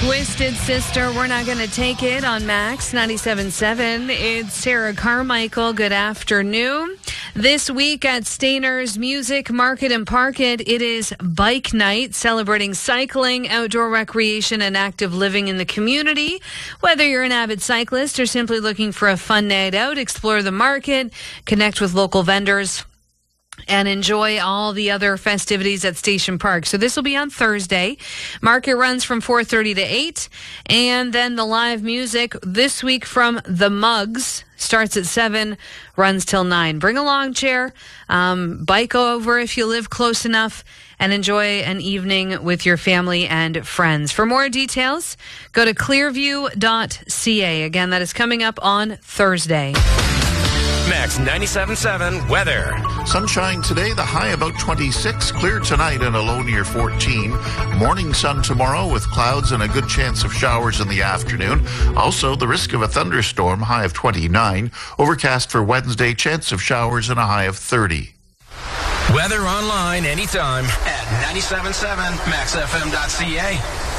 Twisted Sister, We're Not Gonna Take It on Max 97.7. It's Sarah Carmichael. Good afternoon. This week at Stainer's Music Market and Parket, it is Bike Night, celebrating cycling, outdoor recreation, and active living in the community. Whether you're an avid cyclist or simply looking for a fun night out, explore the market, connect with local vendors, and enjoy all the other festivities at Station Park. So this will be on Thursday. Market runs from 4:30 to 8. And then the live music this week from The Mugs starts at 7, runs till 9. Bring a lawn chair, bike over if you live close enough, and enjoy an evening with your family and friends. For more details, go to clearview.ca. Again, that is coming up on Thursday. Max 97.7 weather. Sunshine today, the high about 26. Clear tonight and a low near 14. Morning sun tomorrow with clouds and a good chance of showers in the afternoon. Also, the risk of a thunderstorm, high of 29. Overcast for Wednesday, chance of showers and a high of 30. Weather online anytime at 97.7maxfm.ca.